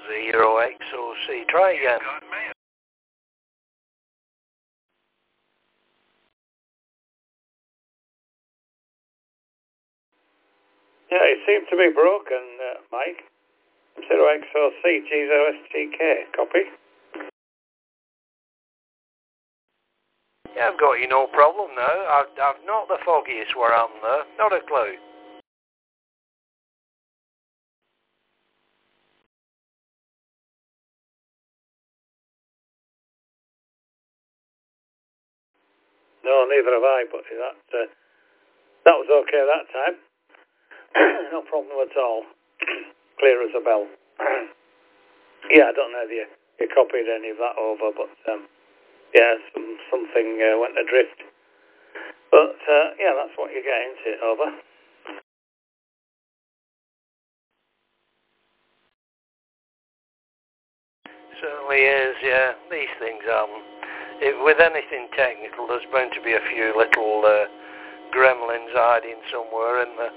Zero XOC. Try again. Yeah, it seems to be broken, Mike. Zero XOC, G0STK. Copy? Yeah, I've got you no problem now. I've not the foggiest where I'm there. Not a clue. No, neither have I, but that was okay that time. No problem at all. Clear as a bell. Yeah, I don't know if you copied any of that over, but yeah, something went adrift. But yeah, that's what you get into it over. Certainly is, yeah. These things with anything technical, there's bound to be a few little gremlins hiding somewhere in there.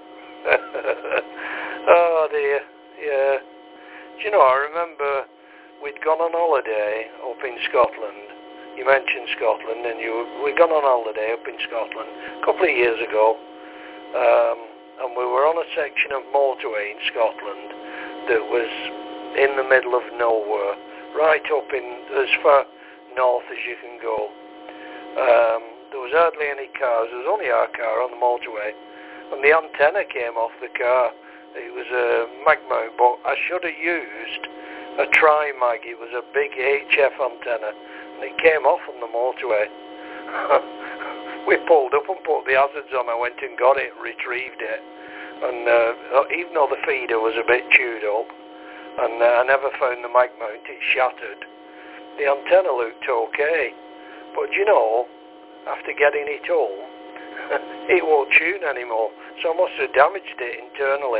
Oh dear, yeah. Do you know, I remember we'd gone on holiday up in Scotland. You mentioned Scotland, and we'd gone on holiday up in Scotland a couple of years ago, and we were on a section of motorway in Scotland that was in the middle of nowhere, right up in as far north as you can go. There was hardly any cars. There was only our car on the motorway, and the antenna came off the car. It was a mag mount, but I should have used a tri-mag. It was a big HF antenna, and it came off on the motorway. We pulled up and put the hazards on. I went and got it, retrieved it, and even though the feeder was a bit chewed up, and I never found the mag mount, it shattered. The antenna looked okay, but you know, after getting it home, it won't tune anymore, so I must have damaged it internally.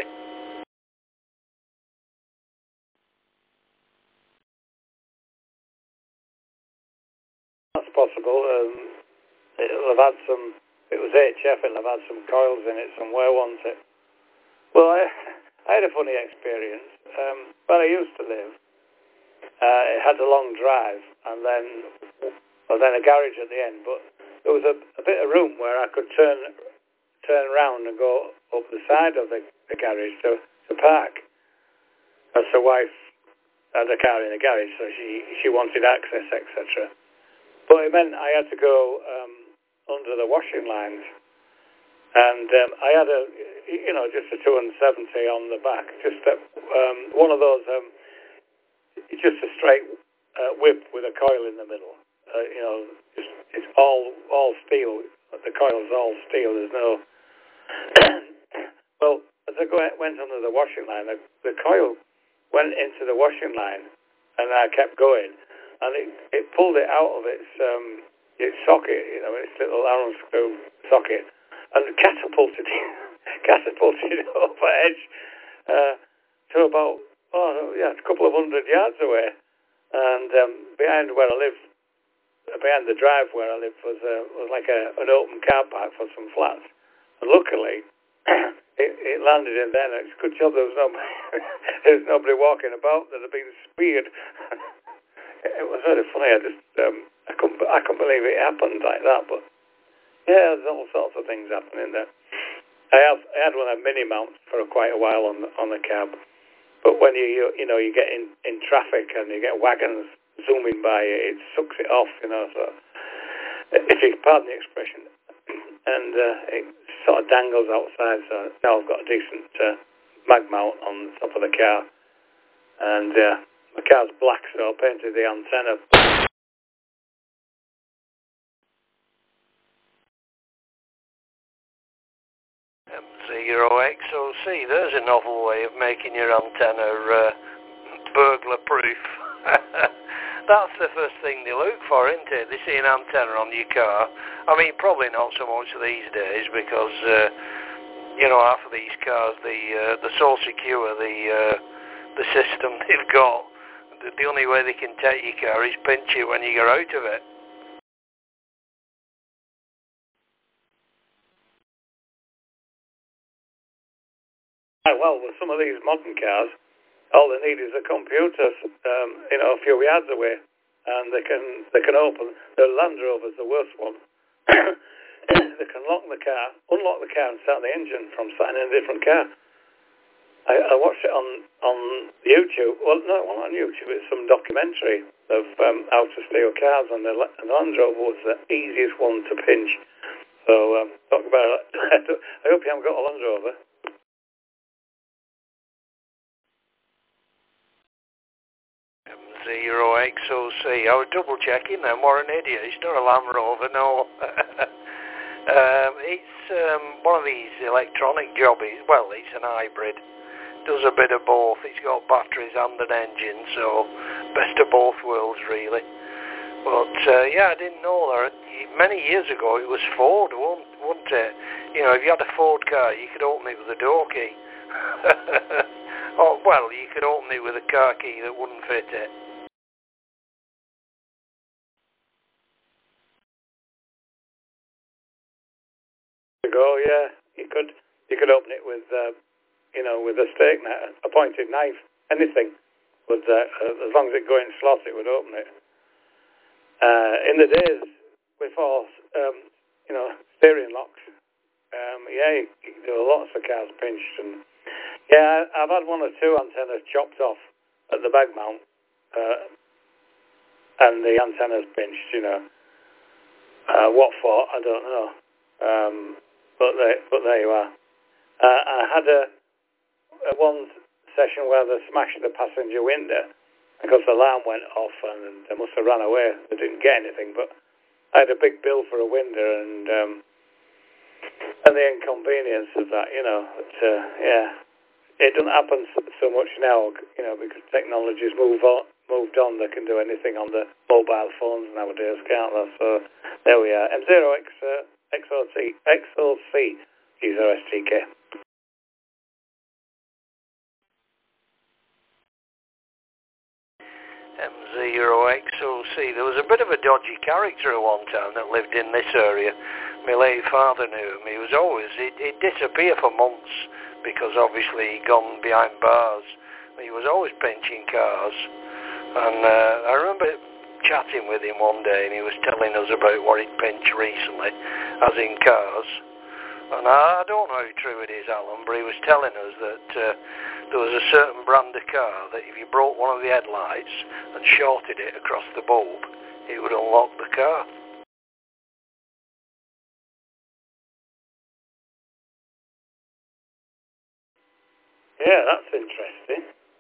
That's possible. It'll have had some. It was HF. It'll have had some coils in it somewhere, won't it? Well, I had a funny experience. Where I used to live, it had a long drive, and then a garage at the end. But there was a bit of room where I could turn around and go up the side of the garage to park. As the wife had a car in the garage, so she wanted access, etc. But it meant I had to go under the washing lines, and I had just a 270 on the back, just one of those, just a straight whip with a coil in the middle. It's all steel. The coil's all steel. There's no. Well, as I went under the washing line, the coil went into the washing line, and I kept going. And it pulled it out of its socket, its little Allen screw socket, and catapulted it over edge to about a couple of 100 yards away. And behind the drive where I live was like an open car park for some flats. And luckily, it landed in there. And it's a good job there was nobody walking about that had been speared. It was very funny. I couldn't believe it happened like that. But yeah, there's all sorts of things happening there. I had one of mini mounts for quite a while on the cab. But when you get in traffic and you get wagons zooming by, it sucks it off. So if you pardon the expression, and it sort of dangles outside. So now I've got a decent mag mount on the top of the car, and the car's black, so I painted the antenna. M0XOC, there's a novel way of making your antenna burglar proof. That's the first thing they look for, isn't it? They see an antenna on your car. I mean, probably not so much these days because, half of these cars, they're so secure, the system they've got. The only way they can take your car is pinch it when you get out of it. Well, with some of these modern cars, all they need is a computer, a few yards away, and they can open the Land Rover's the worst one. They can unlock the car, and start the engine from sitting in a different car. I watched it on YouTube. Well, no, it wasn't on YouTube. It's some documentary of how to steal cars, and the Land Rover was the easiest one to pinch. So talk about it. I hope you haven't got a Land Rover. M0XOC. I was double checking then. What an idiot. It's not a Land Rover, no. It's one of these electronic jobbies. Well, it's an hybrid. Does a bit of both. It's got batteries and an engine, so best of both worlds, really. But I didn't know that. Many years ago, it was Ford, wouldn't it? You know, if you had a Ford car, you could open it with a door key. Oh, well, you could open it with a car key that wouldn't fit it. Yeah, you could open it with with a steak knife, a pointed knife, anything. But as long as it go in slot, it would open it. In the days before, steering locks, you could do lots of cars pinched. And I've had one or two antennas chopped off at the bag mount, and the antennas pinched. What for? I don't know. But there you are. I had a one session where they smashed the passenger window because the alarm went off and they must have run away. They didn't get anything, but I had a big bill for a window and the inconvenience of that, It doesn't happen so much now, because technology's moved on. They can do anything on the mobile phones nowadays, can't they? So there we are. M0XOC G0STK. M0XOC. There was a bit of a dodgy character at one time that lived in this area. My late father knew him. He was always, he'd disappear for months because obviously he'd gone behind bars. He was always pinching cars. And I remember chatting with him one day and he was telling us about what he'd pinched recently, as in cars. And I don't know how true it is, Alan, but he was telling us that there was a certain brand of car that if you broke one of the headlights and shorted it across the bulb, it would unlock the car. Yeah, that's interesting.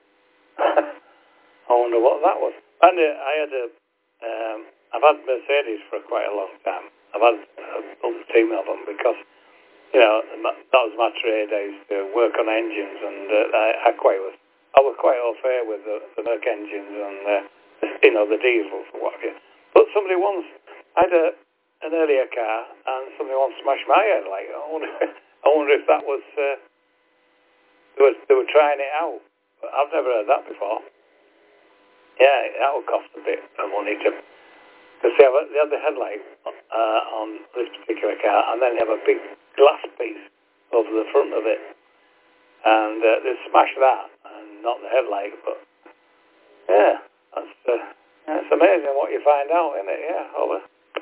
I wonder what that was. And I've had Mercedes for quite a long time. I've had a team of them because, that was my trade. I used to work on engines, and I was quite au fait with the Merc engines and the diesels and what have you. But somebody once, I had an earlier car, and somebody once smashed my headlight. I wonder if that was they were trying it out. But I've never heard that before. Yeah, that would cost a bit of money to. Because they have the headlight on this particular car, and then they have a big glass piece over the front of it, and they smash that and not the headlight. But yeah, it's amazing what you find out, isn't it? Yeah, over.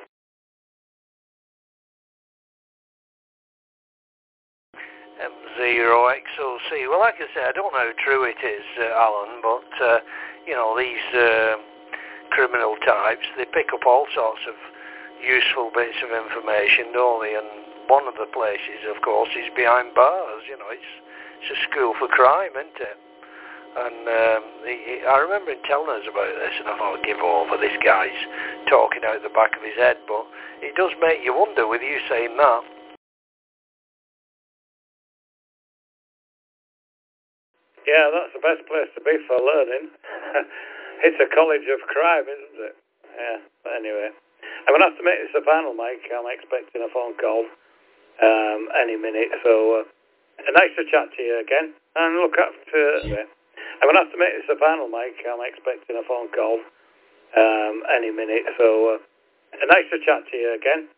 M0XOC. Well, like I say, I don't know how true it is, Alan, but these criminal types, they pick up all sorts of useful bits of information, don't they? And one of the places, of course, is behind bars. It's a school for crime, isn't it? And I remember him telling us about this, and I thought, give over, this guy's talking out the back of his head. But it does make you wonder with you saying that. Yeah, that's the best place to be for learning. It's a college of crime, isn't it? Yeah, but anyway. I'm going to have to make this a final, Mike. I'm expecting a phone call any minute. So, nice to chat to you again. And look after... I'm going to have to make this a final, Mike. I'm expecting a phone call any minute. So, nice to chat to you again.